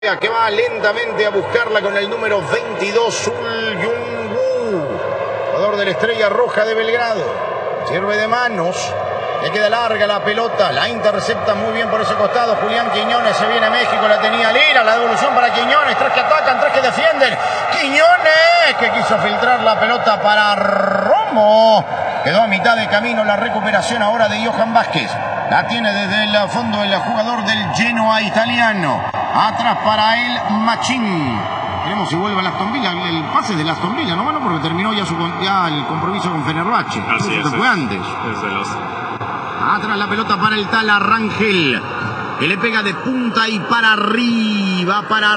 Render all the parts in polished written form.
Que va lentamente a buscarla con el número 22, Sul Yungu, jugador de la Estrella Roja de Belgrado. Sirve de manos, le queda larga la pelota, la intercepta muy bien por ese costado. Julián Quiñones se viene a México, la tenía Lira, la devolución para Quiñones, tres que atacan, tres que defienden. Quiñones que quiso filtrar la pelota para Romo. Quedó a mitad de camino la recuperación ahora de Johan Vázquez. La tiene desde el fondo el jugador del Genoa italiano. Atrás para el Machín. Veremos si vuelve a Aston Villa. El pase de Aston Villa, ¿no? Bueno, porque terminó ya el compromiso con Fenerbahce. Así es. Fue antes. Atrás la pelota para el tal Rangel, que le pega de punta y para arriba para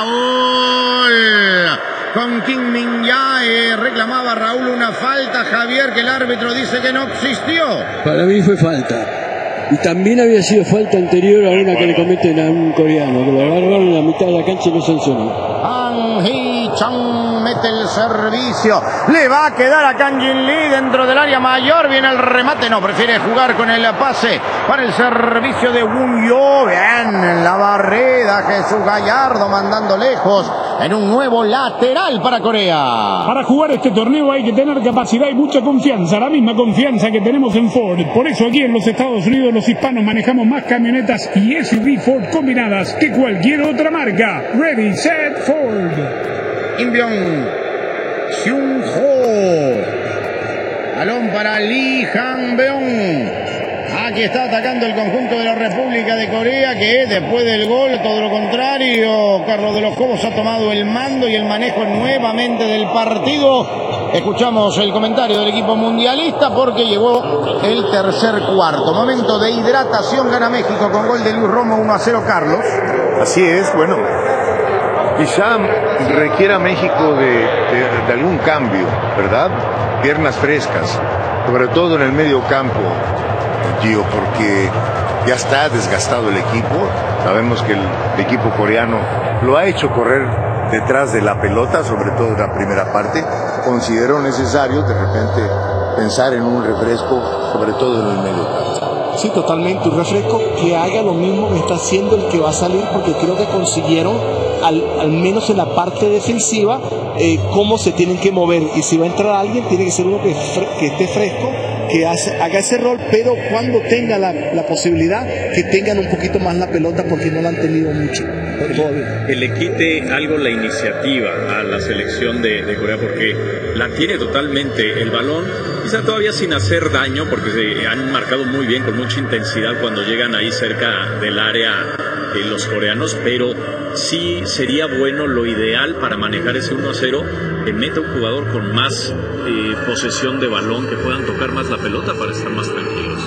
Raúl. Con Kim Min-jae reclamaba Raúl una falta, Javier, que el árbitro dice que no existió. Para mí fue falta. Y también había sido falta anterior a una que le cometen a un coreano, que lo agarraron en la mitad de la cancha y no sancionó. Ang Hee-chan mete el servicio. Le va a quedar a Kang Jin-lee dentro del área mayor. Viene el remate. No, prefiere jugar con el pase para el servicio de Won-yo. Bien, en la barrera Jesús Gallardo mandando lejos en un nuevo lateral para Corea. Para jugar este torneo hay que tener capacidad y mucha confianza, la misma confianza que tenemos en Ford. Por eso aquí en los Estados Unidos los hispanos manejamos más camionetas y SUV Ford combinadas que cualquier otra marca. Ready, set, Ford. Inbyong Hyun-ho. Balón para Lee Han-beong. Aquí está atacando el conjunto de la República de Corea, que después del gol, todo lo contrario, Carlos de los Cobos ha tomado el mando y el manejo nuevamente del partido. Escuchamos el comentario del equipo mundialista porque llegó el tercer cuarto. Momento de hidratación, gana México con gol de Luis Romo, 1-0, Carlos. Así es, bueno, quizá requiera México de algún cambio, ¿verdad? Piernas frescas, sobre todo en el medio campo, Gio, porque ya está desgastado el equipo. Sabemos que el equipo coreano lo ha hecho correr detrás de la pelota, sobre todo en la primera parte. Considero necesario de repente pensar en un refresco, sobre todo en el medio campo. Sí, totalmente, un refresco que haga lo mismo que está haciendo el que va a salir, porque creo que consiguieron, al menos en la parte defensiva, cómo se tienen que mover. Y si va a entrar alguien, tiene que ser uno que esté fresco, que haga ese rol, pero cuando tenga la posibilidad, que tengan un poquito más la pelota, porque no la han tenido mucho todavía. Que le quite algo la iniciativa a la selección de Corea, porque la tiene totalmente el balón, quizá todavía sin hacer daño, porque se han marcado muy bien, con mucha intensidad cuando llegan ahí cerca del área los coreanos, pero sí sería bueno, lo ideal para manejar ese 1-0, que meta un jugador con más posesión de balón, que puedan tocar más la pelota para estar más tranquilos.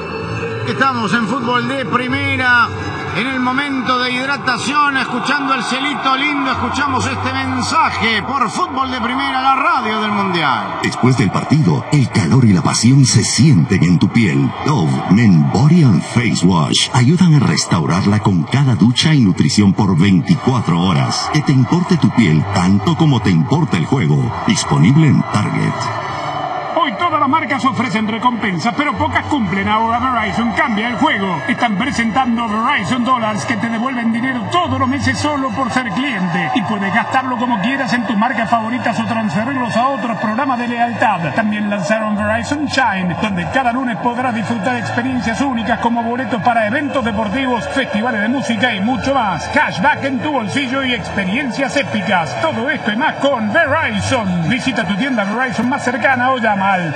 Estamos en fútbol de primera, en el momento de hidratación, escuchando el celito lindo, escuchamos este mensaje por Fútbol de Primera, la radio del Mundial. Después del partido, el calor y la pasión se sienten en tu piel. Dove Men Body and Face Wash ayudan a restaurarla con cada ducha y nutrición por 24 horas. Que te importe tu piel tanto como te importa el juego. Disponible en Target. Hoy todas las marcas ofrecen recompensas, pero pocas cumplen. Ahora Verizon cambia el juego. Están presentando Verizon Dollars, que te devuelven dinero todos los meses solo por ser cliente. Y puedes gastarlo como quieras en tus marcas favoritas o transferirlos a otros programas de lealtad. También lanzaron Verizon Shine, donde cada lunes podrás disfrutar de experiencias únicas como boletos para eventos deportivos, festivales de música y mucho más. Cashback en tu bolsillo y experiencias épicas. Todo esto y más con Verizon. Visita tu tienda Verizon más cercana o llama al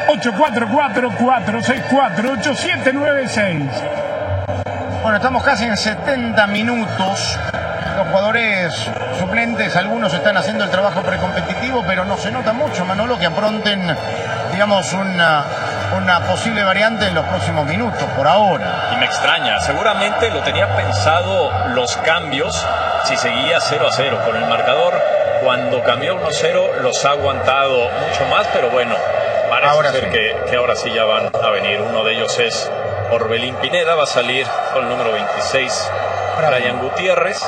844-464-8796. Bueno, estamos casi en 70 minutos. Los jugadores suplentes, algunos están haciendo el trabajo precompetitivo, pero no se nota mucho, Manolo, que afronten, digamos, una posible variante en los próximos minutos, por ahora. Y me extraña, seguramente lo tenía pensado los cambios si seguía 0-0 con el marcador. Cuando cambió 1-0 los ha aguantado mucho más, pero bueno, parece ahora ser sí. que ahora sí ya van a venir. Uno de ellos es Orbelín Pineda, va a salir con el número 26, Brian Gutiérrez.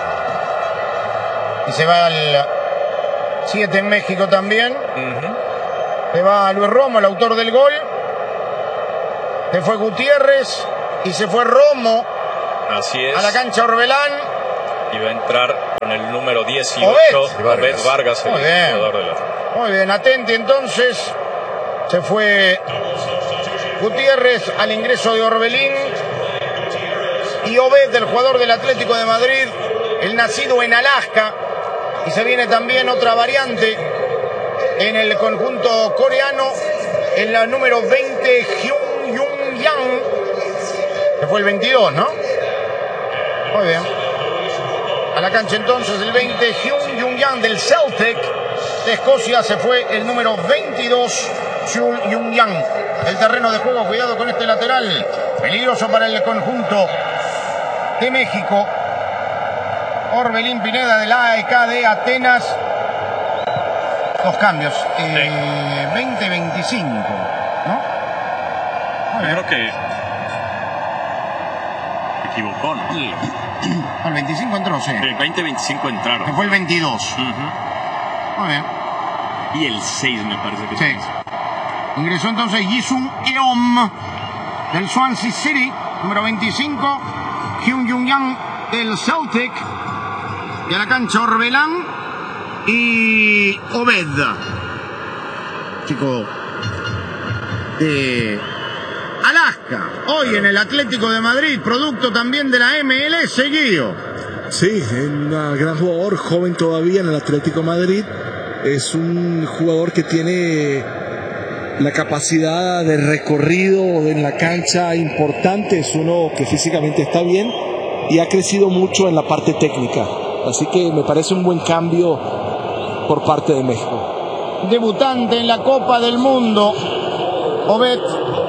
Y se va al 7 en México también. Se va Luis Romo, el autor del gol. Se fue Gutiérrez y se fue Romo. Así es. A la cancha Orbelán. y va a entrar con el número 18, Obed Vargas, el jugador del Atlético. Muy bien, atente entonces. Se fue Gutiérrez al ingreso de Orbelín. Y Obed, el jugador del Atlético de Madrid, el nacido en Alaska. Y se viene también otra variante en el conjunto coreano, en la número 20, Hyun Jung Yang, que fue el 22, ¿no? Muy bien. A la cancha entonces el 20, Hyun Jung Yang del Celtic de Escocia. Se fue el número 22, Hyun Jung Yang. El terreno de juego, cuidado con este lateral, peligroso para el conjunto de México. Orbelín Pineda del AEK de Atenas. Dos cambios, 20-25, ¿no? Yo creo que se equivocó, ¿no? El 25 entró, sí. El 20-25 entraron. Que fue el 22. Muy bien. Y el 6 me parece que sí. Ingresó entonces Jisung Eom del Swansea City, número 25. Hyun Jung Yang del Celtic. Y a la cancha Orbelán y Obed, chico de Alaska, hoy en el Atlético de Madrid, producto también de la MLS, Guillo. Sí, es un gran jugador, joven todavía en el Atlético de Madrid. Es un jugador que tiene la capacidad de recorrido en la cancha importante. Es uno que físicamente está bien y ha crecido mucho en la parte técnica. Así que me parece un buen cambio por parte de México. Debutante en la Copa del Mundo, Obed.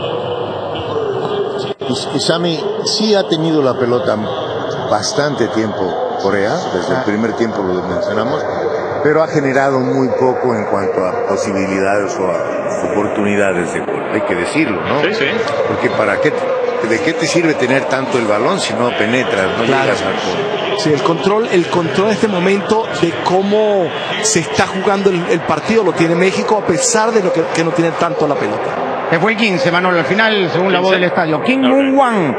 Y Sammy sí ha tenido la pelota bastante tiempo Corea, desde el primer tiempo lo mencionamos, pero ha generado muy poco en cuanto a posibilidades o a oportunidades de gol. Hay que decirlo, ¿no? Sí, sí. Porque ¿de qué te sirve tener tanto el balón si no penetras, no llegas al gol? Sí, el control en este momento de cómo se está jugando el partido lo tiene México, a pesar de que no tiene tanto la pelota. Se fue el 15, Manolo, al final, según la voz del estadio. Kim Moon-Hwan.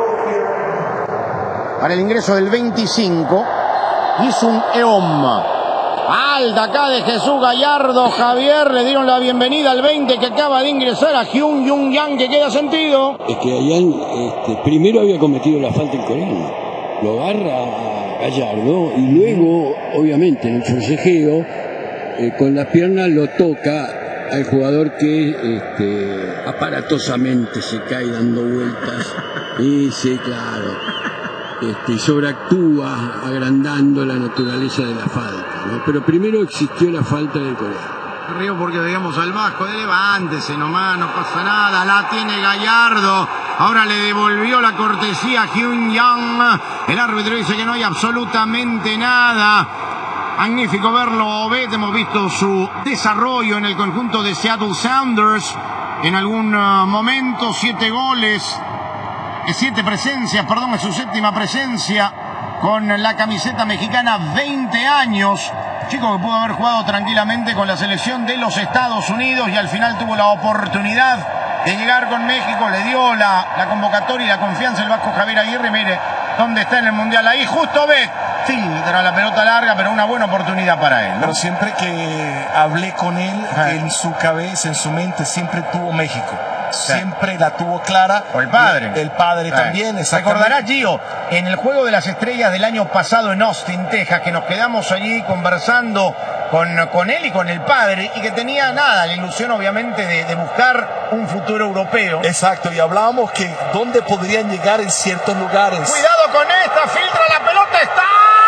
Para el ingreso del 25, Jisung Eom. Alta acá de Jesús Gallardo, Javier, le dieron la bienvenida al 20 que acaba de ingresar a Hyun Jung Yang, que queda sentido. Es que Allan primero había cometido la falta el coreano, lo agarra a Gallardo y luego, obviamente, en el forcejeo, con la pierna lo toca al jugador que aparatosamente se cae dando vueltas. Y sí, claro. Y sobreactúa agrandando la naturaleza de la falta, ¿no? Pero primero existió la falta del coreano. Río porque veíamos al Vasco de levántese nomás, no pasa nada, la tiene Gallardo, ahora le devolvió la cortesía a Hyun Yang, el árbitro dice que no hay absolutamente nada. Magnífico verlo, Obed, hemos visto su desarrollo en el conjunto de Seattle Sounders, en algún momento 7 goles. 7 presencias, perdón, es su 7ª presencia con la camiseta mexicana, 20 años. Chico que pudo haber jugado tranquilamente con la selección de los Estados Unidos y al final tuvo la oportunidad de llegar con México, le dio la convocatoria y la confianza el Vasco Javier Aguirre. Mire dónde está en el Mundial, ahí justo ve, filtra la pelota larga, pero una buena oportunidad para él, ¿no? Pero siempre que hablé con él, en su cabeza, en su mente, siempre tuvo México. Siempre la tuvo clara. O el padre. El padre también, Recordará, Gio, en el Juego de las Estrellas del año pasado en Austin, Texas, que nos quedamos allí conversando con él y con el padre, y que tenía la ilusión obviamente de buscar un futuro europeo. Exacto, y hablábamos que dónde podrían llegar en ciertos lugares. Cuidado con esta, filtra la pelota, está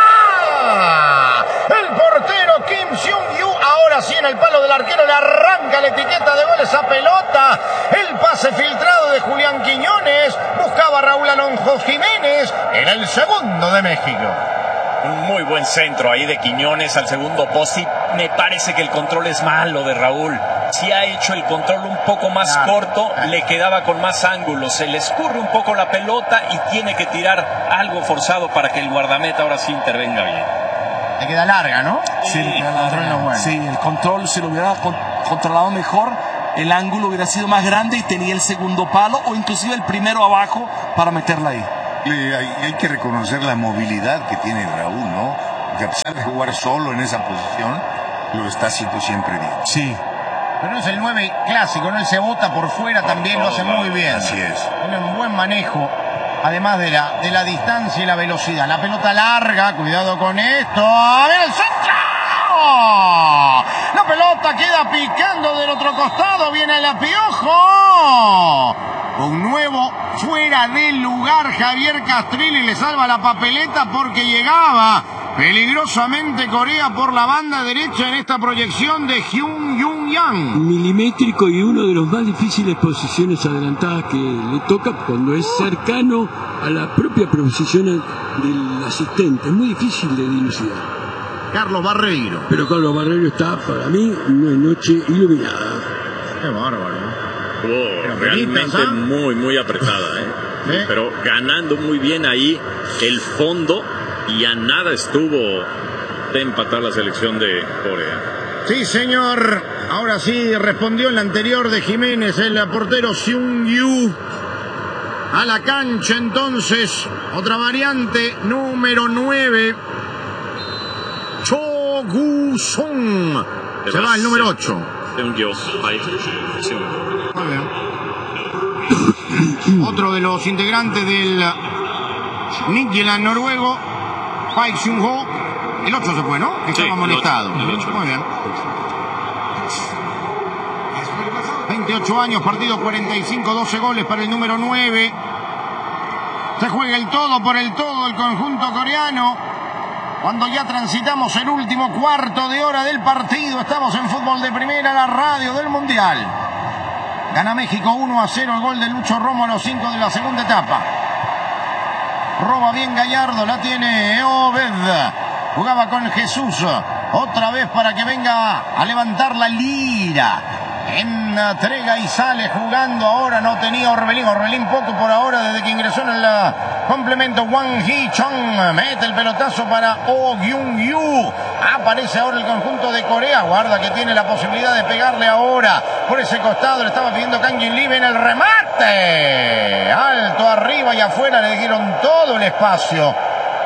el portero Kim Seung-yu, ahora sí en el palo del arquero, le arranca la etiqueta de gol esa pelota. El pase filtrado de Julián Quiñones, buscaba a Raúl Alonso Jiménez, era el segundo de México. Un muy buen centro ahí de Quiñones al segundo poste. Me parece que el control es malo de Raúl. Si ha hecho el control un poco más corto, le quedaba con más ángulo. Se le escurre un poco la pelota y tiene que tirar algo forzado para que el guardameta ahora sí intervenga bien. Le queda larga, ¿no? Sí, le queda larga. Sí, el control, si lo hubiera controlado mejor, el ángulo hubiera sido más grande y tenía el segundo palo o inclusive el primero abajo para meterla ahí. Hay que reconocer la movilidad que tiene Raúl, ¿no? Que a pesar de jugar solo en esa posición, lo está haciendo siempre bien. Sí. Pero es el 9 clásico, ¿no? Él se bota por fuera también, lo hace muy bien. Así es. Tiene un buen manejo, además de la distancia y la velocidad. La pelota larga, cuidado con esto. ¡A ver el centro! La pelota queda picando del otro costado, viene el Piojo. Un nuevo fuera del lugar, Javier Castrilli le salva la papeleta porque llegaba peligrosamente Corea por la banda derecha en esta proyección de Hyun Jung Yang. Milimétrico y uno de los más difíciles posiciones adelantadas que le toca cuando es cercano a la propia posición del asistente. Es muy difícil de dilucidar. Carlos Barreiro. Pero Carlos Barreiro está, para mí, una noche iluminada. Qué bárbaro. Realmente muy apretada, ¿Sí? Pero ganando muy bien ahí el fondo y a nada estuvo de empatar la selección de Corea. Sí, señor. Ahora sí respondió en la anterior de Jiménez, el portero Seung-yu. A la cancha entonces, otra variante, número 9. Cho Gu-sung. Se va el número 8. Otro de los integrantes del Midtjylland noruego, Park Seung-ho. El 8 se fue, ¿no? Estaba molestado. Muy bien. 28 años, partido 45, 12 goles para el número 9. Se juega el todo por el todo el conjunto coreano. Cuando ya transitamos el último cuarto de hora del partido, estamos en Fútbol de Primera, la radio del Mundial. Gana México 1-0, el gol de Lucho Romo a los 5 de la segunda etapa. Roba bien Gallardo, la tiene Obed. Jugaba con Jesús. Otra vez para que venga a levantar la Lira. Entrega y sale jugando ahora, no tenía Orbelín poco por ahora desde que ingresó en el complemento. Wang Hee-chong mete el pelotazo para Oh Gyung-yu. Aparece ahora el conjunto de Corea, guarda que tiene la posibilidad de pegarle ahora por ese costado, le estaba pidiendo Kang Jin-lee en el remate, alto arriba y afuera, le dieron todo el espacio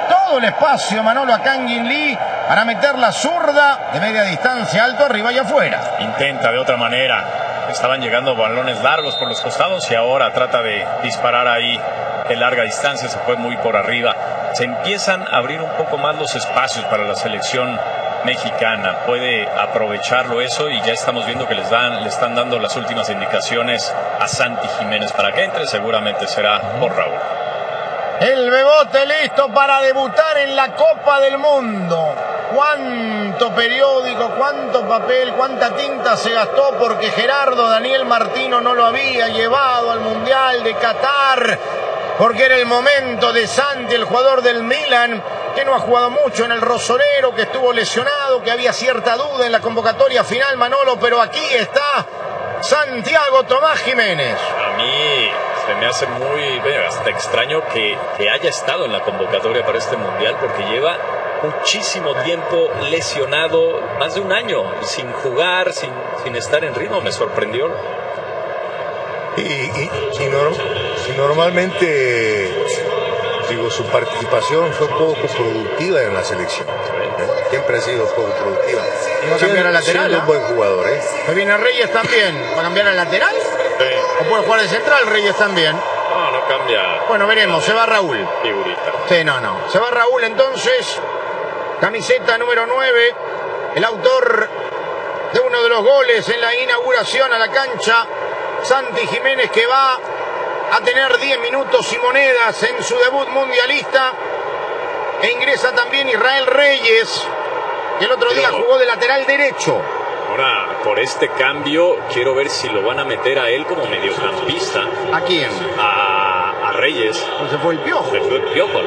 Manolo a Kang Jin-lee para meter la zurda de media distancia, alto arriba y afuera. Intenta de otra manera, estaban llegando balones largos por los costados y ahora trata de disparar ahí de larga distancia, se fue muy por arriba. Se empiezan a abrir un poco más los espacios para la selección mexicana, puede aprovecharlo eso y ya estamos viendo que le están dando las últimas indicaciones a Santi Jiménez para que entre, seguramente será por Raúl. El Bebote listo para debutar en la Copa del Mundo. Cuánto periódico, cuánto papel, cuánta tinta se gastó porque Gerardo Daniel Martino no lo había llevado al Mundial de Qatar, porque era el momento de Santi, el jugador del Milan, que no ha jugado mucho en el Rossonero, que estuvo lesionado, que había cierta duda en la convocatoria final, Manolo, pero aquí está Santiago Tomás Jiménez. A mí se me hace muy hasta extraño que haya estado en la convocatoria para este Mundial, porque lleva muchísimo tiempo lesionado, más de un año, sin jugar, sin estar en ritmo. Me sorprendió. Y normalmente, digo, su participación fue poco productiva en la selección. Siempre ha sido poco productiva. ¿Y va a cambiar al lateral? Es un buen jugador, ¿eh? ¿Se viene Reyes también? ¿Va a cambiar al lateral? Sí. ¿O puede jugar de central Reyes también? No cambia. Bueno, veremos. Se va Raúl. Figurita. Sí, no. Se va Raúl entonces. Camiseta número 9. El autor de uno de los goles en la inauguración a la cancha. Santi Jiménez, que va a tener 10 minutos y monedas en su debut mundialista. E ingresa también Israel Reyes, que el otro día jugó de lateral derecho. Ahora, por este cambio, quiero ver si lo van a meter a él como mediocampista. ¿A quién? A Reyes. Pues se fue el Piojo. Se fue el Piojo,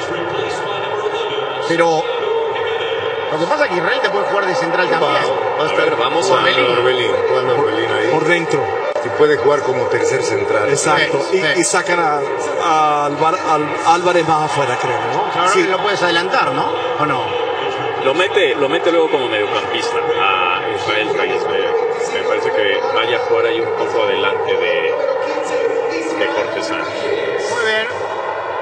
Pero lo que pasa es que Israel te puede jugar de central también. Vamos a ver. Orbelín ahí. Por dentro. Si puede jugar como tercer central. Exacto. Y sacan a Álvarez más afuera, creo, ¿no? Sí. Lo puedes adelantar, ¿no? ¿O no? Lo mete luego como mediocampista a Israel Reyes. Me parece que vaya a jugar ahí un poco adelante de Jorge Sánchez. Muy bien.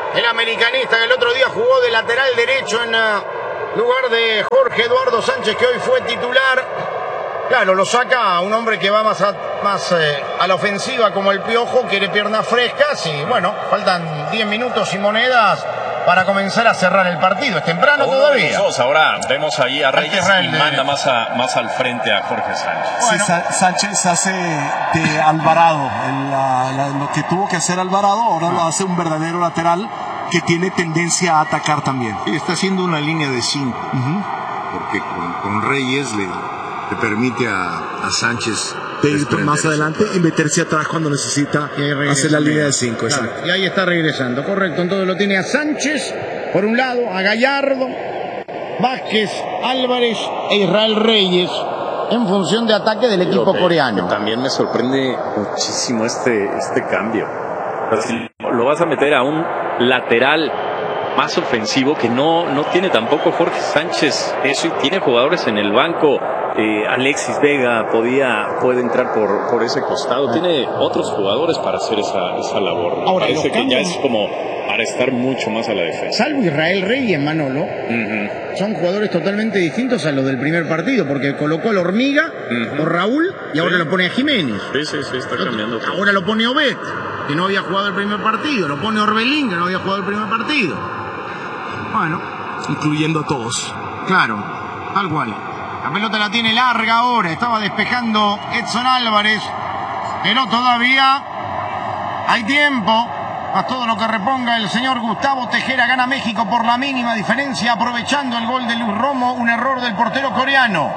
el americanista que el otro día jugó de lateral derecho en lugar de Jorge Eduardo Sánchez, que hoy fue titular. Claro, lo saca a un hombre que va más a la ofensiva como el Piojo, quiere piernas frescas y bueno, faltan 10 minutos y monedas para comenzar a cerrar el partido. Es temprano todavía. Ahora vemos ahí a Reyes y manda más al frente a Jorge Sánchez. Bueno. Sí, Sánchez hace de Alvarado, lo que tuvo que hacer Alvarado, ahora lo hace un verdadero lateral que tiene tendencia a atacar también. Sí, está haciendo una línea de 5, porque con Reyes le permite a Sánchez de ir más adelante y meterse atrás cuando necesita hacer la línea de 5. Claro, y ahí está regresando, correcto. Entonces lo tiene a Sánchez por un lado, a Gallardo, Vázquez, Álvarez e Israel Reyes en función de ataque del equipo coreano. También me sorprende muchísimo este cambio. Si lo vas a meter a un lateral más ofensivo que no tiene tampoco Jorge Sánchez eso, y tiene jugadores en el banco. Alexis Vega puede entrar por ese costado. Tiene otros jugadores para hacer esa labor. Ahora, parece que ya es como para estar mucho más a la defensa. Salvo Israel Reyes, Manolo, son jugadores totalmente distintos a los del primer partido, porque colocó a la Hormiga o Raúl y ahora lo pone a Jiménez. Sí, está cambiando. Ahora lo pone Obed, que no había jugado el primer partido. Lo pone Orbelín, que no había jugado el primer partido. Bueno, incluyendo a todos. Claro, tal cual. La pelota la tiene larga ahora. Estaba despejando Edson Álvarez. Pero todavía hay tiempo. Más todo lo que reponga el señor Gustavo Tejera. Gana México por la mínima diferencia, aprovechando el gol de Luis Romo. Un error del portero coreano.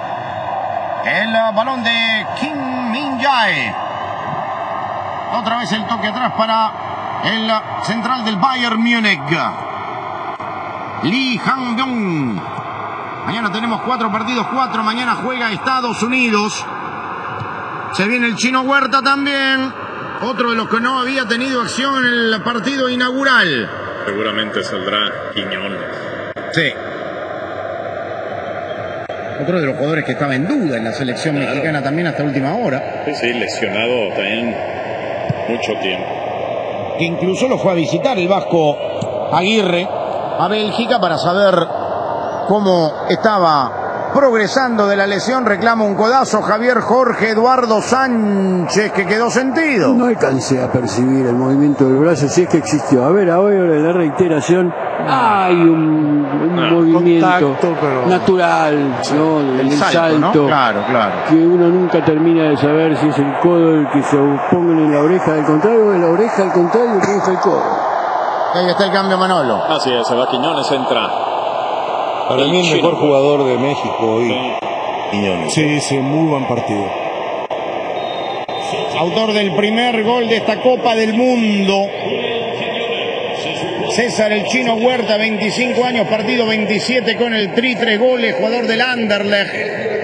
El balón de Kim Min-jae. Otra vez el toque atrás para el central del Bayern Múnich, Lee Han-byung. Mañana tenemos 4 partidos, 4. Mañana juega Estados Unidos. Se viene el Chino Huerta también. Otro de los que no había tenido acción en el partido inaugural. Seguramente saldrá Quiñones. Sí. Otro de los jugadores que estaba en duda en la selección mexicana también hasta última hora. Sí, lesionado también mucho tiempo. Que incluso lo fue a visitar el vasco Aguirre a Bélgica para saber cómo estaba progresando de la lesión. Reclama un codazo Javier Jorge Eduardo Sánchez, que quedó sentido. No alcancé a percibir el movimiento del brazo, si es que existió. A ver, ahora en la reiteración hay un movimiento natural, ¿no? El salto, ¿no? Claro. Que uno nunca termina de saber si es el codo el que se ponga en la oreja del contrario o en la oreja del contrario que es el codo. Ahí está el cambio, Manolo. Así es, se va Quiñones, entra. Para mí el mejor jugador de México hoy, Quiñones. Sí, muy buen partido. Autor del primer gol de esta Copa del Mundo, César el Chino Huerta, 25 años, partido 27 con el Tri, 3 goles, jugador del Anderlecht.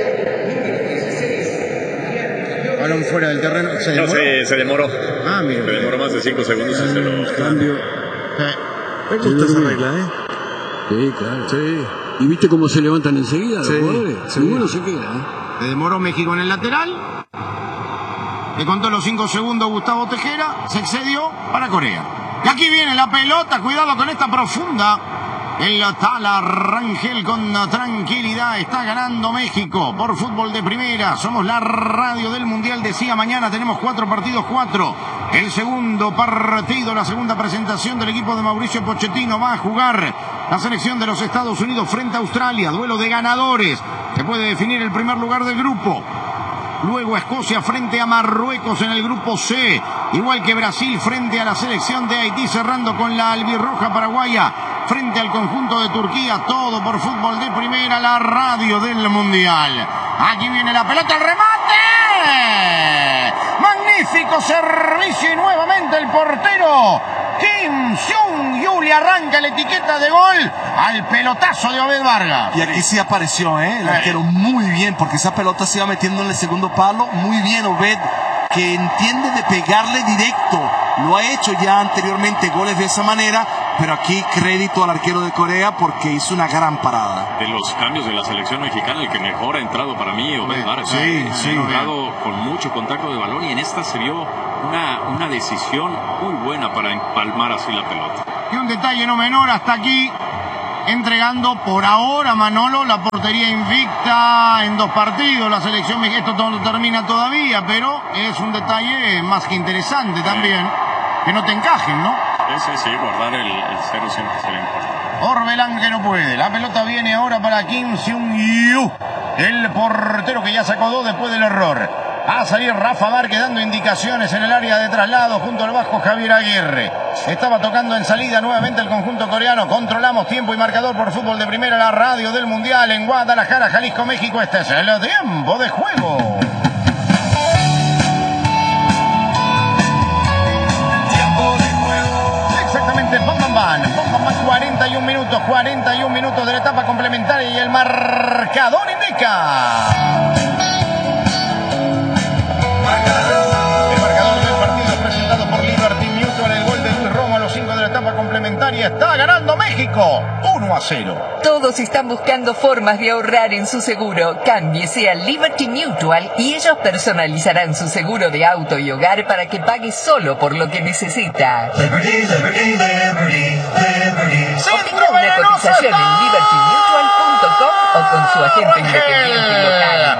Balón fuera del terreno. Se demoró. Mira. Se demoró más de 5 segundos y se lo Cambio. Me gusta esa regla, Sí, claro. Sí. ¿Y viste cómo se levantan enseguida los jugadores? Seguro se queda. Se demoró México en el lateral. Le contó los 5 segundos Gustavo Tejera. Se excedió para Corea. Y aquí viene la pelota. Cuidado con esta profunda. El Tala Rangel con tranquilidad. Está ganando México por Fútbol de Primera. Somos la radio del Mundial. Decía, mañana tenemos 4 partidos, 4. El segundo partido, la segunda presentación del equipo de Mauricio Pochettino. Va a jugar la selección de los Estados Unidos frente a Australia. Duelo de ganadores. Se puede definir el primer lugar del grupo. Luego Escocia frente a Marruecos en el grupo C. Igual que Brasil frente a la selección de Haití, cerrando con la albirroja paraguaya frente al conjunto de Turquía. Todo por Fútbol de Primera, la radio del Mundial. Aquí viene la pelota, el remate. Magnífico servicio y nuevamente el portero Kim Seung-yu le arranca la etiqueta de gol al pelotazo de Obed Vargas. Y aquí sí apareció, el arquero muy bien, porque esa pelota se iba metiendo en el segundo palo. Muy bien Obed, que entiende de pegarle directo. Lo ha hecho ya anteriormente goles de esa manera, pero aquí crédito al arquero de Corea porque hizo una gran parada. De los cambios de la selección mexicana, el que mejor ha entrado para mí, Obed Vargas. Sí, ha entrado con mucho contacto de balón y en esta se vio una decisión muy buena para empalmar así la pelota. Y un detalle no menor hasta aquí, entregando por ahora, Manolo, la portería invicta en 2 partidos. La selección, esto todo no termina todavía, pero es un detalle más que interesante también, que no te encajen, ¿no? Sí, guardar el 0 siempre será importante. Orbelán que no puede. La pelota viene ahora para Kim Seung-yu, el portero que ya sacó 2 después del error. Va a salir Rafa Márquez dando indicaciones en el área de traslado junto al vasco Javier Aguirre. Estaba tocando en salida nuevamente el conjunto coreano. Controlamos tiempo y marcador por Fútbol de Primera, la radio del Mundial en Guadalajara, Jalisco, México. Este es el tiempo de juego. Exactamente, Bam, 41 minutos de la etapa complementaria y el marcador indica. El marcador del partido es presentado por Liberty Mutual. El gol de Luis Romo a los 5 de la etapa complementaria. Está ganando México 1-0. Todos están buscando formas de ahorrar en su seguro. Cámbiese a Liberty Mutual y ellos personalizarán su seguro de auto y hogar para que pague solo por lo que necesita. Obtenga una cotización en libertymutual.com o con su agente independiente local.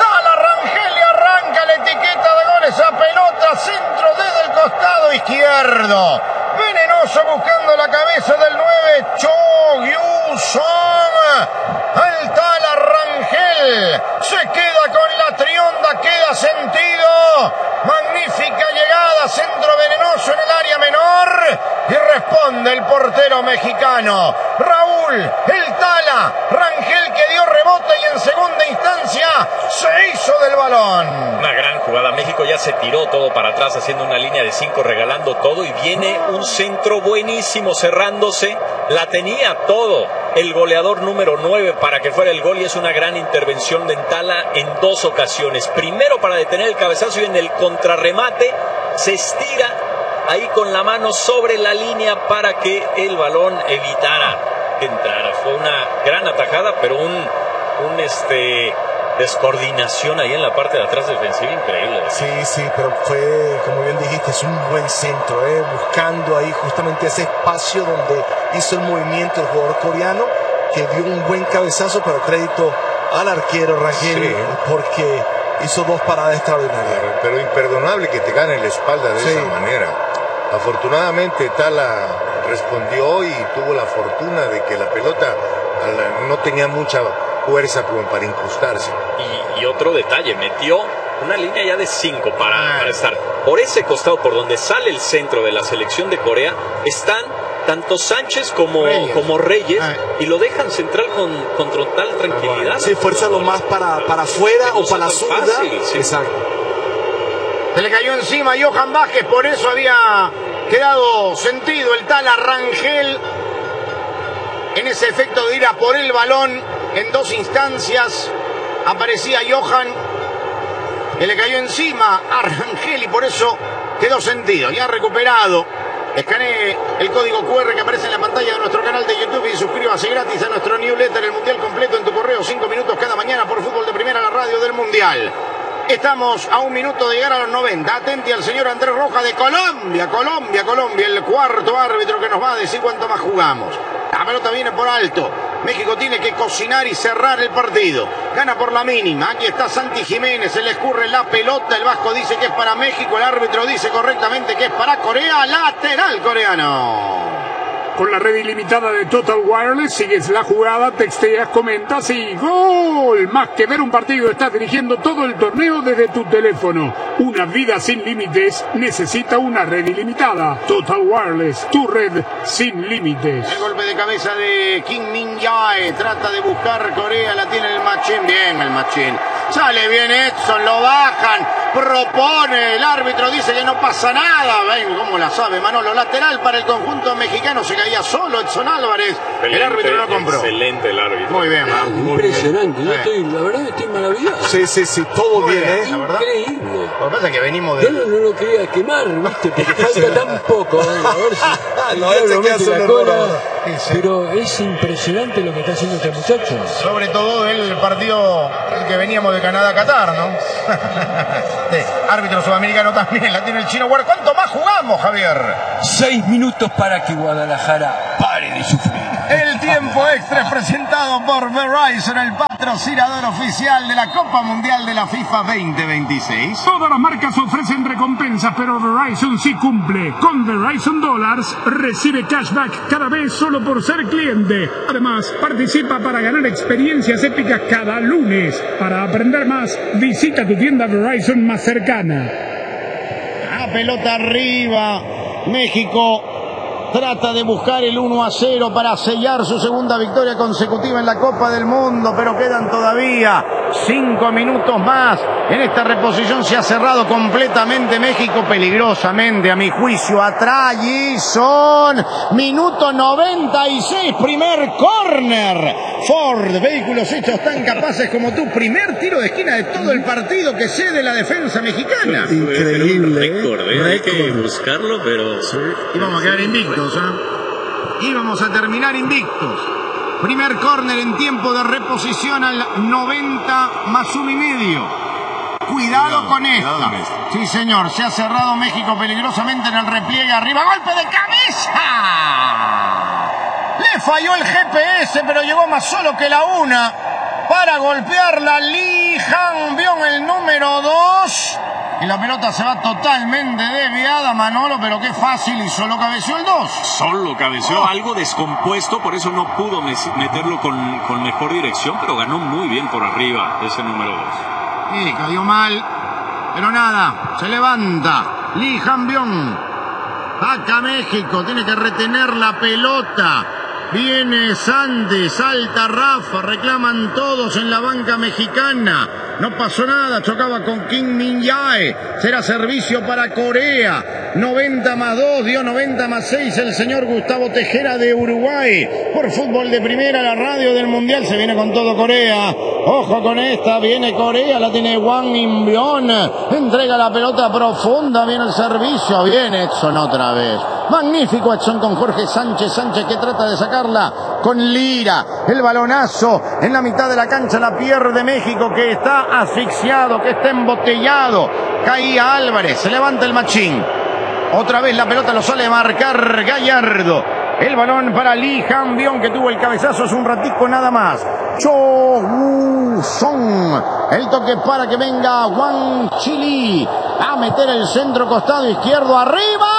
Esa pelota centro desde el costado izquierdo. Venenoso buscando la cabeza del 9. Cho Gyu-song. El Tala Rangel se queda con la trionda, queda sentido. Magnífica llegada, centro venenoso en el área menor. Y responde el portero mexicano. Raúl, el Tala Rangel, que dio rebote y en segunda instancia se hizo del balón. Una gran jugada. México ya se tiró todo para atrás haciendo una línea de 5, regalando todo, y viene un centro buenísimo cerrándose. La tenía todo el goleador número 9 para que fuera el gol, y es una gran intervención de Tala en 2 ocasiones. Primero para detener el cabezazo y en el contrarremate se estira ahí con la mano sobre la línea para que el balón evitara que entrara. Fue una gran atajada, pero un descoordinación ahí en la parte de atrás defensiva increíble. Sí, pero fue, como bien dijiste, es un buen centro, buscando ahí justamente ese espacio donde hizo el movimiento el jugador coreano, que dio un buen cabezazo, pero crédito al arquero Rangel, porque hizo 2 paradas extraordinarias. Pero imperdonable que te gane la espalda de esa manera. Afortunadamente Tala respondió y tuvo la fortuna de que la pelota no tenía mucha fuerza como para incrustarse. Y otro detalle, metió una línea ya de 5 para estar por ese costado por donde sale el centro de la selección de Corea. Están tanto Sánchez como Reyes y lo dejan central con total tranquilidad. Sí, fuerza lo más para afuera o para la zurda. Sí. Exacto. Se le cayó encima a Johan Vázquez, por eso había quedado sentido el Tala Rangel en ese efecto de ir a por el balón. En 2 instancias aparecía Johan, que le cayó encima a Rangel y por eso quedó sentido. Ya recuperado. Escanee el código QR que aparece en la pantalla de nuestro canal de YouTube y suscríbase gratis a nuestro newsletter, El Mundial Completo, en tu correo. 5 minutos cada mañana por Fútbol de Primera, la radio del Mundial. Estamos a 1 minuto de llegar a los 90. Atente al señor Andrés Rojas de Colombia, el cuarto árbitro que nos va a decir cuánto más jugamos. La pelota viene por alto. México tiene que cocinar y cerrar el partido. Gana por la mínima. Aquí está Santi Jiménez. Se le escurre la pelota. El vasco dice que es para México. El árbitro dice correctamente que es para Corea. Lateral coreano. Con la red ilimitada de Total Wireless, sigues la jugada, texteas, comentas y ¡gol! Más que ver un partido, estás dirigiendo todo el torneo desde tu teléfono. Una vida sin límites necesita una red ilimitada. Total Wireless, tu red sin límites. El golpe de cabeza de Kim Min-jae. Trata de buscar Corea, la tiene el Machín. Bien el Machín. Sale bien Edson, lo bajan. Propone, el árbitro dice que no pasa nada. Ven cómo la sabe Manolo. Lateral para el conjunto mexicano. Se caía solo Edson Álvarez. El árbitro no compró. Excelente el árbitro. Muy bien, impresionante. La verdad estoy maravillado. Sí, todo bien, la verdad. Increíble. Lo que pasa es que venimos de... Yo no lo quería quemar, ¿viste? Porque falta tan poco. A ver si no, ese que hace la un cola. error. Pero es impresionante lo que está haciendo este muchacho. Sobre todo el partido que veníamos de Canadá a Qatar, ¿no? Árbitro sudamericano también, la tiene el chino. ¿Cuánto más jugamos, Javier? 6 minutos para que Guadalajara cara, pare de sufrir. El tiempo extra es presentado por Verizon, el patrocinador oficial de la Copa Mundial de la FIFA 2026. Todas las marcas ofrecen recompensas, pero Verizon sí cumple. Con Verizon Dollars recibe cashback cada vez solo por ser cliente. Además, participa para ganar experiencias épicas cada lunes. Para aprender más, visita tu tienda Verizon más cercana. La pelota arriba. México trata de buscar el 1-0 para sellar su segunda victoria consecutiva en la Copa del Mundo, pero quedan todavía 5 minutos más. En esta reposición se ha cerrado completamente México, peligrosamente a mi juicio. Atrás Gison, minuto 96, primer córner. Ford, vehículos hechos tan capaces como tú. Primer tiro de esquina de todo el partido que cede la defensa mexicana. Increíble. Récord, hay que buscarlo, pero... Y vamos a quedar invictos, íbamos a terminar invictos. Primer córner en tiempo de reposición al 90 más 1,5. Cuidado con esta. Sí, señor, se ha cerrado México peligrosamente en el repliegue arriba. ¡Golpe de cabeza! Le falló el GPS, pero llegó más solo que la una para golpearla. Lee Han-byong, el número 2. Y la pelota se va totalmente desviada, Manolo, pero qué fácil, y solo cabeció el 2. Solo cabeció, algo descompuesto, por eso no pudo meterlo con mejor dirección, pero ganó muy bien por arriba ese número 2. Sí, cayó mal, pero nada, se levanta Lee Han-byong. Acá México, tiene que retener la pelota. Viene Sandy, salta Rafa, reclaman todos en la banca mexicana. No pasó nada, chocaba con Kim Min-jae. Será servicio para Corea. 90 más 2, dio 90 más 6 el señor Gustavo Tejera de Uruguay. Por Fútbol de Primera, la radio del Mundial. Se viene con todo Corea. Ojo con esta, viene Corea, la tiene Wang In-byon. Entrega la pelota profunda, viene el servicio. Viene Edson otra vez. Magnífico Edson con Jorge Sánchez. Sánchez que trata de sacarla con Lira. El balonazo en la mitad de la cancha, la pierde México, que está asfixiado, que está embotellado. Caía Álvarez, se levanta el machín. Otra vez la pelota lo sale a marcar Gallardo. El balón para Lee Han-byong, que tuvo el cabezazo hace un ratico nada más. Cho Woo-sung. El toque para que venga Wang Chili a meter el centro costado izquierdo arriba.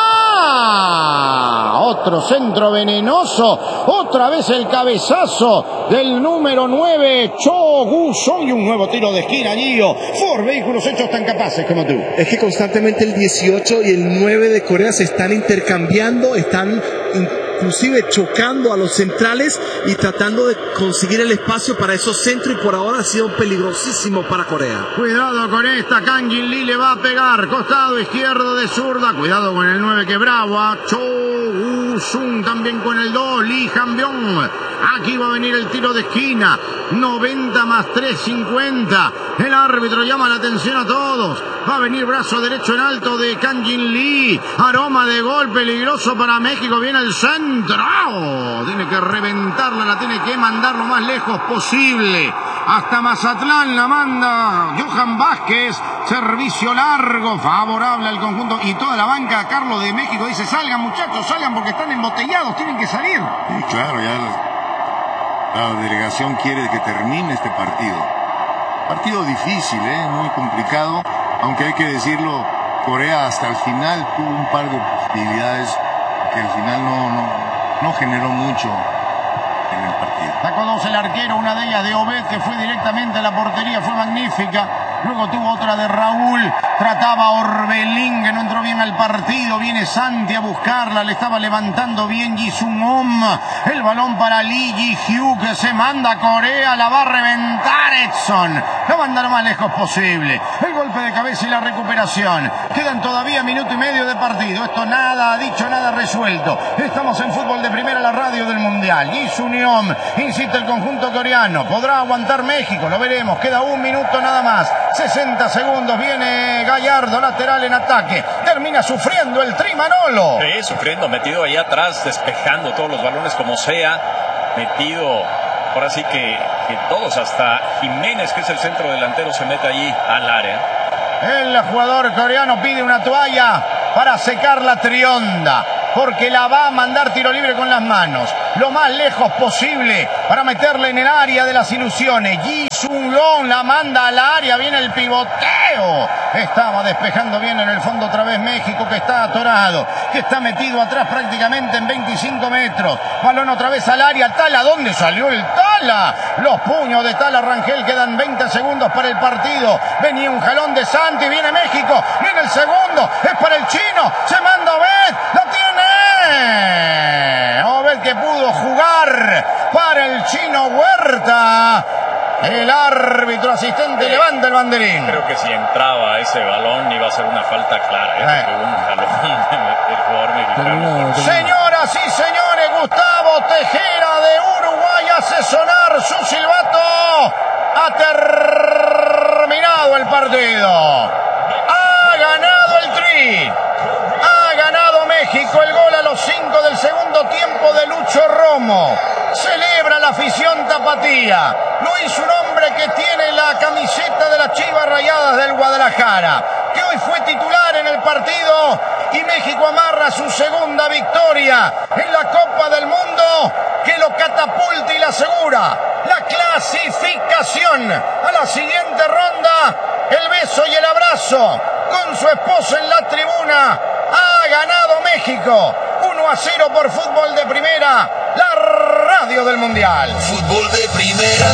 Otro centro venenoso. Otra vez el cabezazo del número 9, Cho Woo-sung. Y un nuevo tiro de esquina, Gio. Ford, vehículos hechos tan capaces como tú. Es que constantemente el 18 y el 9 de Corea se están intercambiando, están inclusive chocando a los centrales y tratando de conseguir el espacio para esos centros, y por ahora ha sido peligrosísimo para Corea. Cuidado con esta, Kang In-lee le va a pegar, costado izquierdo de zurda, cuidado con el 9 que bravo, Cho Woo-sung también con el 2, Lee Han-byong. Aquí va a venir el tiro de esquina, 90 más 3, 50. El árbitro llama la atención a todos. Va a venir brazo derecho en alto de Kang In-lee. Aroma de gol peligroso para México. Viene el centro. ¡Oh! Tiene que reventarla, la tiene que mandar lo más lejos posible. Hasta Mazatlán la manda Johan Vázquez. Servicio largo, favorable al conjunto. Y toda la banca, Carlos, de México dice: salgan muchachos, salgan porque están embotellados, tienen que salir. Sí, claro, ya la delegación quiere que termine este partido. Partido difícil, muy complicado, aunque hay que decirlo, Corea hasta el final tuvo un par de posibilidades que al final no generó mucho en el partido. Sacó 2 el arquero, una de ellas de Obed, que fue directamente a la portería, fue magnífica. Luego tuvo otra de Raúl, trataba Orbelín, que no entró bien al partido. Viene Santi a buscarla, le estaba levantando bien Ji-sung-om. El balón para Lee Ji-hyu, que se manda a Corea, la va a reventar Edson. La manda lo más lejos posible. El golpe de cabeza y la recuperación. Quedan todavía minuto y medio de partido. Esto nada ha dicho, nada resuelto. Estamos en Fútbol de Primera, la radio del Mundial. Ji-sung-om, insiste el conjunto coreano. ¿Podrá aguantar México? Lo veremos. Queda un minuto nada más. 60 segundos, viene Gallardo, lateral en ataque. Termina sufriendo el Tri, Manolo. Sí, sufriendo, metido ahí atrás, despejando todos los balones como sea. Metido, ahora sí que todos, hasta Jiménez, que es el centro delantero, se mete allí al área. El jugador coreano pide una toalla para secar la trionda. porque la va a mandar tiro libre con las manos, lo más lejos posible para meterle en el área de las ilusiones. Ji Sun-long la manda al área, viene el pivoteo. Estaba despejando bien en el fondo otra vez México, que está atorado, que está metido atrás prácticamente en 25 metros. Balón otra vez al área. Tala, ¿dónde salió el Tala? Los puños de Tala Rangel, quedan 20 segundos para el partido. Venía un jalón de Santi, viene México, viene el segundo, es para el chino, se manda Obed, lo tiene. Obed que pudo jugar para el chino Huerta. El árbitro asistente levanta el banderín. Creo que si entraba ese balón iba a ser una falta clara. Un jalón del jugador mexicano. Señoras y señores, Gustavo Tejera de Uruguay hace sonar su silbato. Ha terminado el partido. Ha ganado el Tri. Ha ganado México. El gol a los 5 del segundo tiempo de Lucho Romo. Celebra la afición tapatía. Lo hizo un hombre que tiene la camiseta de las Chivas Rayadas del Guadalajara, que hoy fue titular en el partido, y México amarra su segunda victoria en la Copa del Mundo, que lo catapulta y le asegura la clasificación a la siguiente ronda. El beso y el abrazo con su esposa en la tribuna. Ha ganado México 1-0 por Fútbol de Primera, la radio del Mundial. Fútbol de Primera.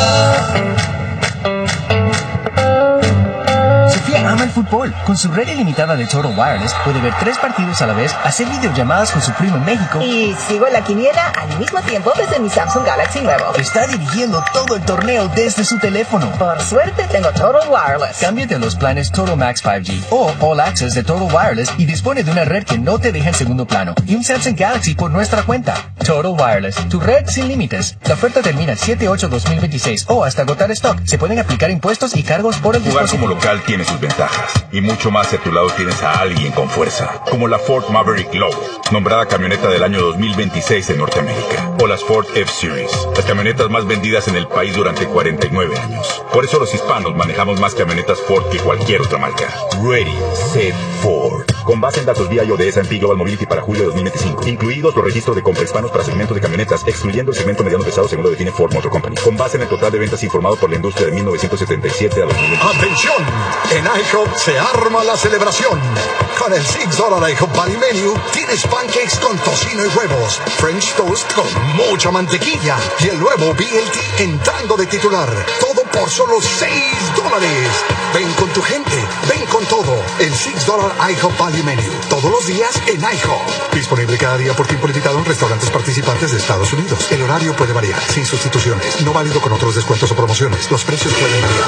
Sofía ama el fútbol. Con su red ilimitada de Total Wireless puede ver 3 partidos a la vez, hacer videollamadas con su primo en México. Y sigo la quiniela al mismo tiempo desde mi Samsung Galaxy nuevo. Está dirigiendo todo el torneo desde su teléfono. Por suerte tengo Total Wireless. Cámbiate a los planes Total Max 5G o All Access de Total Wireless y dispone de una red que no te deja en segundo plano y un Samsung Galaxy por nuestra cuenta. Total Wireless, tu red sin límites. La oferta termina el 7/8/2026 o hasta agotar stock. Se pueden aplicar impuestos y cargos por el Jugar dispositivo. como local tiene sus ventajas y mucho más si a tu lado tienes a alguien con fuerza, como la Ford Maverick Low, nombrada camioneta del año 2026 en Norteamérica, o las Ford F-Series, las camionetas más vendidas en el país durante 49 años. Por eso los hispanos manejamos más camionetas Ford que cualquier otra marca. Ready, Set, Ford. Con base en datos vía de S&P Global Mobility para julio de 2025, incluidos los registros de compra hispanos para segmentos de camionetas, excluyendo el segmento mediano pesado según lo define Ford Motor Company, con base en el total de ventas informado por la industria de 1977 a 2025. ¡Atención! En IHOP se arma la celebración. Con el $6 IHOP Value Menu tienes pancakes con tocino y huevos, French toast con mucha mantequilla y el nuevo BLT entrando de titular. Todo por solo $6. Ven con tu gente, ven con todo. El $6 IHOP Value Menu. Todos los días en IHOP. Disponible cada día por tiempo limitado en restaurantes participantes de Estados Unidos. El horario puede variar, sin sustituciones. No válido con otros descuentos o promociones. Los precios pueden variar.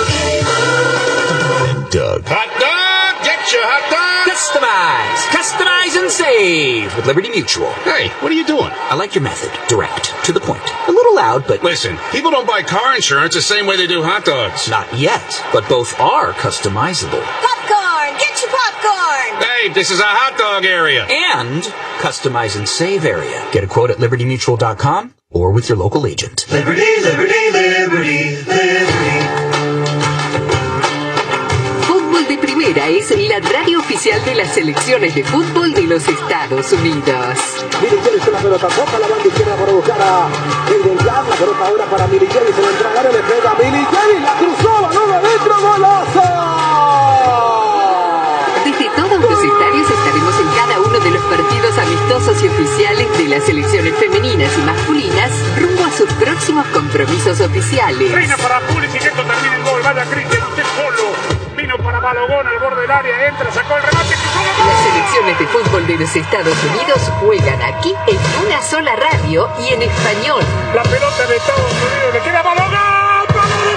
Hot dog! Get your hot dog! Customize and save with Liberty Mutual. Hey, what are you doing? I like your method. Direct. To the point. A little loud, but... Listen, people don't buy car insurance the same way they do hot dogs. Not yet, but both are customizable. Popcorn! Get your popcorn! Hey, this is a hot dog area. And customize and save area. Get a quote at libertymutual.com or with your local agent. Liberty, liberty, liberty, liberty. Fútbol de Primera es la radio oficial de las selecciones de fútbol de los Estados Unidos. Milichelis con la pelota, toca la banda izquierda para buscar a el Delgado, la pelota ahora para Milichelis, en la entrada le pega Milichelis, la cruzó, balón adentro, golazo. Desde todos los estadios estaremos en cada uno de los partidos amistosos y oficiales de las selecciones femeninas y masculinas rumbo a sus próximos compromisos oficiales. Reina para Pulisic, que esto termina en gol. Vaya Cristian, usted solo. Vino para Balogón al borde del área, entra, sacó el remate. Las selecciones de fútbol de los Estados Unidos juegan aquí en una sola radio y en español. La pelota de Estados Unidos le queda a Balogón.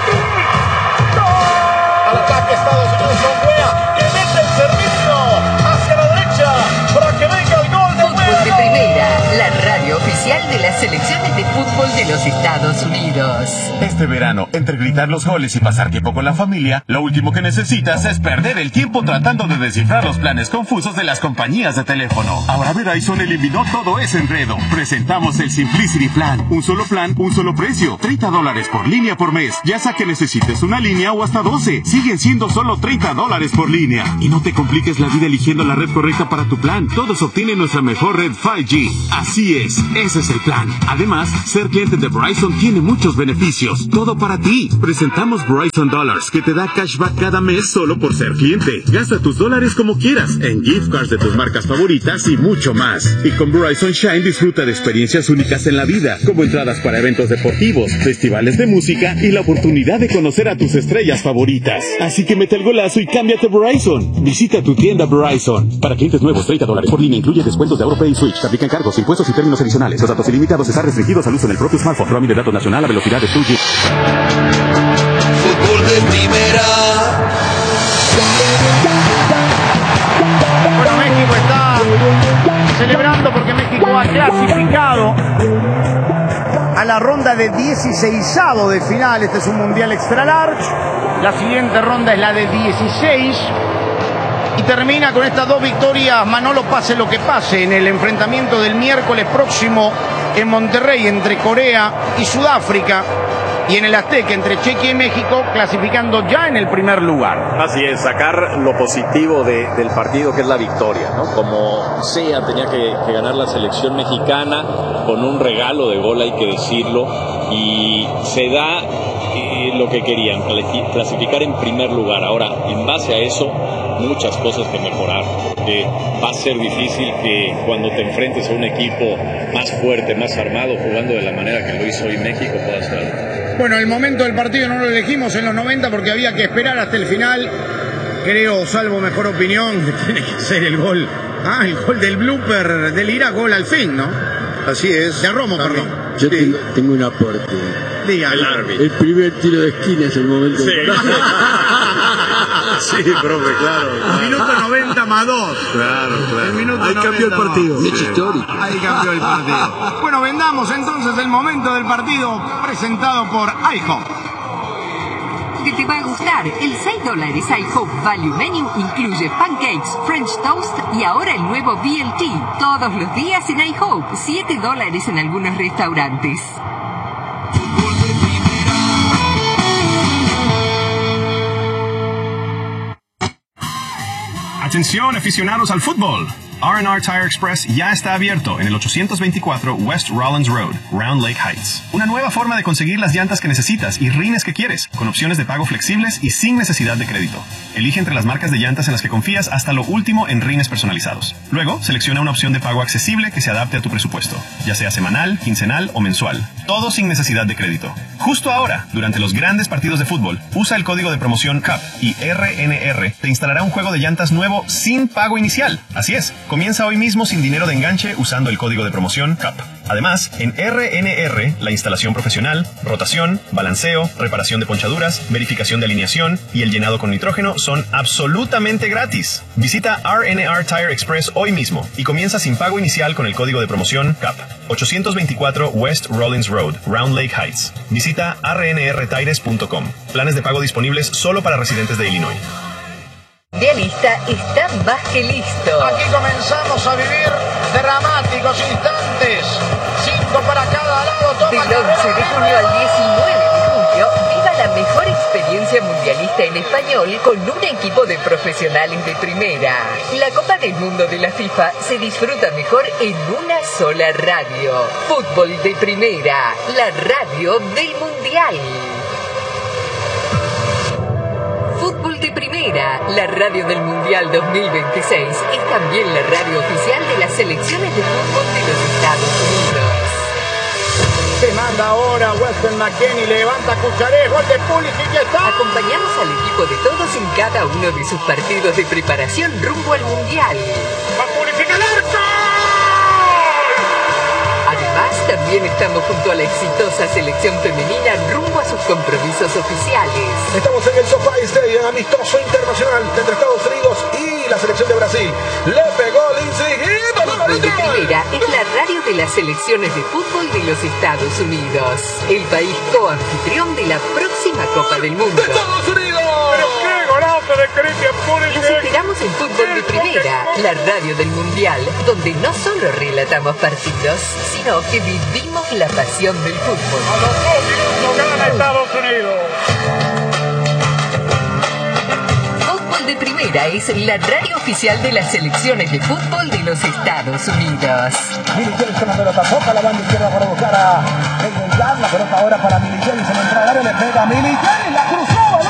Al ataque Estados Unidos con Wea, que mete el servicio hacia la derecha para que venga el gol de Fútbol de Primera, la radio oficial de las selecciones de fútbol de los Estados Unidos. Dollars. Este verano, entre gritar los goles y pasar tiempo con la familia, lo último que necesitas es perder el tiempo tratando de descifrar los planes confusos de las compañías de teléfono. Ahora Verizon eliminó todo ese enredo. Presentamos el Simplicity Plan. Un solo plan, un solo precio. $30 por línea por mes. Ya sea que necesites una línea o hasta 12. Siguen siendo solo $30 por línea. Y no te compliques la vida eligiendo la red correcta para tu plan. Todos obtienen nuestra mejor red 5G. Así es, ese es el plan. Además, ser cliente de Verizon tiene muchos beneficios. Todo para ti. Presentamos Verizon Dollars, que te da cashback cada mes solo por ser cliente. Gasta tus dólares como quieras, en gift cards de tus marcas favoritas y mucho más. Y con Verizon Shine disfruta de experiencias únicas en la vida, como entradas para eventos deportivos, festivales de música y la oportunidad de conocer a tus estrellas favoritas. Así que mete el golazo y cámbiate a Verizon. Visita tu tienda Verizon. Para clientes nuevos, $30 por línea incluye descuentos de AutoPay y Switch. Se aplican cargos, impuestos y términos adicionales. Los datos ilimitados están restringidos al uso en el propio smartphone. Roaming de datos nacional a velocidad de 2G. Fútbol de primera. Bueno, México está celebrando porque México ha clasificado a la ronda de 16avo de final. Este es un mundial extra large. La siguiente ronda es la de 16. Y termina con estas dos victorias, Manolo, pase lo que pase, en el enfrentamiento del miércoles próximo en Monterrey entre Corea y Sudáfrica, y en el Azteca entre Chequia y México, clasificando ya en el primer lugar. Así es, sacar lo positivo del partido, que es la victoria, ¿no? Como sea, tenía que ganar la selección mexicana con un regalo de gol, hay que decirlo, y se da lo que querían, clasificar en primer lugar. Ahora, en base a eso, muchas cosas que mejorar, porque va a ser difícil que cuando te enfrentes a un equipo más fuerte, más armado, jugando de la manera que lo hizo hoy México, pueda estar. Bueno, el momento del partido no lo elegimos en los 90 porque había que esperar hasta el final. Creo, salvo mejor opinión, que tiene que ser el gol. El gol del blooper del Irak, gol al fin, ¿no? Así es. De Romo, perdón. Yo tengo un aporte. Diga, el primer tiro de esquina es el momento. Sí. Sí, profe, claro. Minuto 90 más 2. Claro. Ahí cambió el partido. Hecho histórico. Ahí cambió el partido. Bueno, vendamos entonces el momento del partido presentado por iHop. Que te va a gustar. El $6 iHop Value Menu incluye pancakes, French toast y ahora el nuevo BLT. Todos los días en iHop. $7 en algunos restaurantes. Atención, aficionados al fútbol. R&R Tire Express ya está abierto en el 824 West Rollins Road, Round Lake Heights. Una nueva forma de conseguir las llantas que necesitas y rines que quieres, con opciones de pago flexibles y sin necesidad de crédito. Elige entre las marcas de llantas en las que confías hasta lo último en rines personalizados. Luego, selecciona una opción de pago accesible que se adapte a tu presupuesto, ya sea semanal, quincenal o mensual. Todo sin necesidad de crédito. Justo ahora, durante los grandes partidos de fútbol, usa el código de promoción CUP y RNR te instalará un juego de llantas nuevo sin pago inicial. Así es. Comienza hoy mismo sin dinero de enganche usando el código de promoción CUP. Además, en RNR, la instalación profesional, rotación, balanceo, reparación de ponchaduras, verificación de alineación y el llenado con nitrógeno son absolutamente gratis. Visita RNR Tire Express hoy mismo y comienza sin pago inicial con el código de promoción CUP. 824 West Rollins Road, Round Lake Heights. Visita rnrtires.com. Planes de pago disponibles solo para residentes de Illinois. Mundialista está más que listo. Aquí comenzamos a vivir dramáticos instantes. 5 para cada lado. Toma Del 11 de junio al 19 de julio, viva la mejor experiencia mundialista en español con un equipo de profesionales de primera. La Copa del Mundo de la FIFA se disfruta mejor en una sola radio. Fútbol de primera, la radio del Mundial. Fútbol de primera, la radio del Mundial 2026, es también la radio oficial de las selecciones de fútbol de los Estados Unidos. Se manda ahora Weston McKennie, levanta Cucharé, gol de Pulisic y está. Acompañamos al equipo de todos en cada uno de sus partidos de preparación rumbo al Mundial. ¡Va Pulisic al arco! Además, también estamos junto a la exitosa selección femenina rumbo a sus compromisos oficiales. Estamos en el SoFi Stadium, amistoso internacional entre Estados Unidos y la selección de Brasil. Le pegó Lindsay y Fútbol de Primera es la radio de las selecciones de fútbol de los Estados Unidos, el país coanfitrión de la próxima Copa del Mundo. ¡Estados Unidos! ¡Pero qué golazo de Christian Pulisic! Los esperamos en Fútbol de Primera, la radio del Mundial, donde no solo relatamos partidos, sino que vivimos la pasión del fútbol. A los 2 minutos gana Estados Unidos. Fútbol de Primera es la radio oficial de las selecciones de fútbol de los Estados Unidos. Miliciel con la pelota, toca la banda izquierda para buscar a Eden Jan. La pelota ahora para Miliciel y se lo entra al área, le pega a Miliciel y la cruz.